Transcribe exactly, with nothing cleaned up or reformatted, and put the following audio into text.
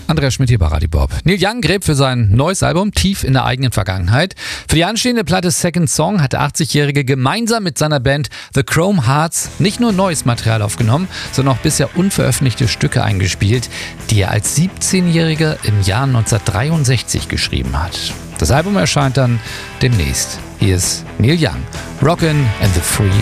Andreas Schmidt hier bei Radio Bob. Neil Young gräbt für sein neues Album tief in der eigenen Vergangenheit. Für die anstehende Platte Second Song hat der achtzigjährige gemeinsam mit seiner Band The Chrome Hearts nicht nur neues Material aufgenommen, sondern auch bisher unveröffentlichte Stücke eingespielt, die er als siebzehnjähriger im Jahr neunzehnhundertdreiundsechzig geschrieben hat. Das Album erscheint dann demnächst. Hier ist Neil Young, Rockin' and the Free